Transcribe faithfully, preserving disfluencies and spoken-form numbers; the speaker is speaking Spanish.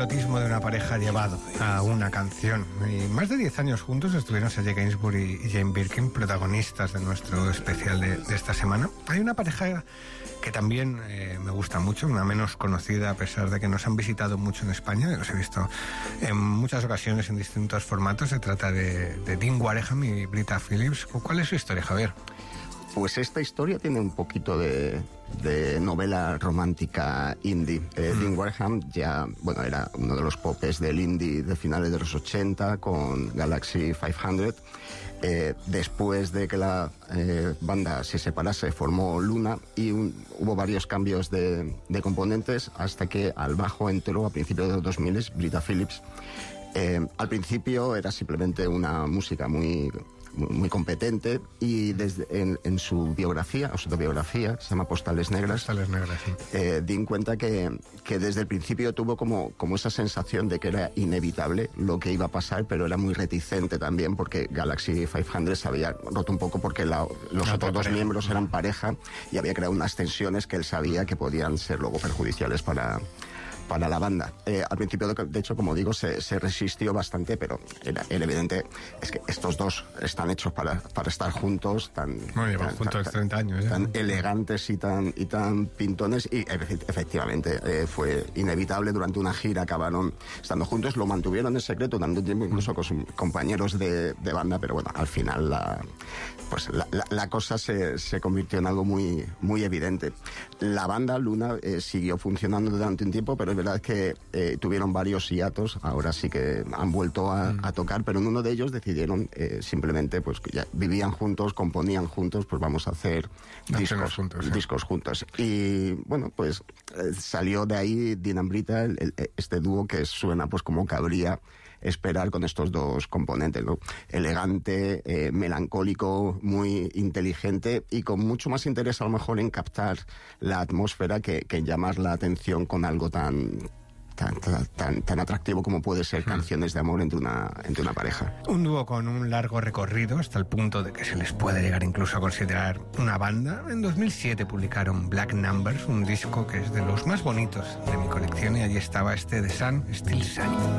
dramatismo de una pareja llevado a una canción. Y más de diez años juntos estuvieron Serge Gainsbourg y Jane Birkin, protagonistas de nuestro especial de, de esta semana. Hay una pareja que también eh, me gusta mucho, una menos conocida a pesar de que nos han visitado mucho en España. Los he visto en muchas ocasiones en distintos formatos. Se trata de, de Dean Wareham y Britta Phillips. ¿Cuál es su historia, Javier? Pues esta historia tiene un poquito de, de novela romántica indie. Eh, mm. Dean Wareham ya, bueno, era uno de los popes del indie de finales de los ochenta con Galaxy quinientos. Eh, después de que la eh, banda se separase, formó Luna y un, hubo varios cambios de, de componentes hasta que al bajo entró a principios de los dos mil Britta Phillips. Eh, al principio era simplemente una música muy... muy competente y desde en, en su biografía, o su autobiografía, se llama Postales Negras. Postales Negras, sí. Eh, di en cuenta que, que desde el principio tuvo como, como esa sensación de que era inevitable lo que iba a pasar, pero era muy reticente también porque Galaxy quinientos se había roto un poco porque la, los no, otros dos pareja. miembros eran pareja y había creado unas tensiones que él sabía que podían ser luego perjudiciales para... para la banda. Eh, al principio, de, de hecho, como digo, se, se resistió bastante, pero era, era evidente, es que estos dos están hechos para, para estar juntos, tan, bueno, llevan tan, juntos tan, treinta años, ¿eh? tan elegantes y tan, y tan pintones, y efectivamente eh, fue inevitable. Durante una gira acabaron estando juntos, lo mantuvieron en secreto tanto tiempo, incluso con sus compañeros de, de banda, pero bueno, al final la, pues la, la, la cosa se, se convirtió en algo muy, muy evidente. La banda Luna eh, siguió funcionando durante un tiempo, pero es verdad que eh, tuvieron varios hiatos, ahora sí que han vuelto a, mm. a tocar, pero en uno de ellos decidieron eh, simplemente, pues que ya vivían juntos, componían juntos, pues vamos a hacer discos juntos, ¿sí? discos juntos. Y bueno, pues eh, salió de ahí Dean and Britta, el, el, este dúo que suena pues como cabría esperar con estos dos componentes, ¿no? Elegante, eh, melancólico, muy inteligente y con mucho más interés a lo mejor en captar la atmósfera que, que en llamar la atención con algo tan... Tan, tan, tan atractivo como puede ser canciones de amor entre una, entre una pareja. Un dúo con un largo recorrido hasta el punto de que se les puede llegar incluso a considerar una banda. En dos mil siete publicaron Black Numbers, un disco que es de los más bonitos de mi colección, y allí estaba este The Sun Still Shining.